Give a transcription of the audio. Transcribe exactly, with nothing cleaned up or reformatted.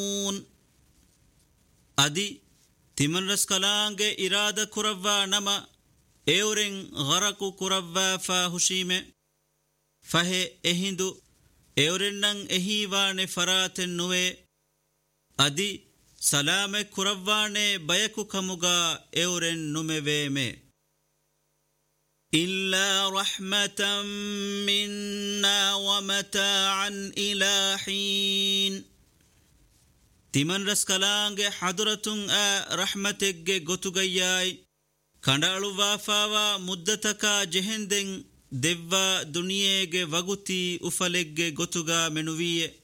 أدي تمن رسكالانج إرادة كربا نما ايورين غرقو كربا فاهشيمه فهي اهندو ايورنن اهيوان فراتن نوه أدي سلام كربان بيكو كمغا ايورن نمويمه إلا رحمة منا ومتاعا إلى حين تمن رسكالانج حضرتن آ رحمتك غتغياي كندالو وافاوا مدتكا جهندن دوا دنياغ وغتي افلغ غتغا منويه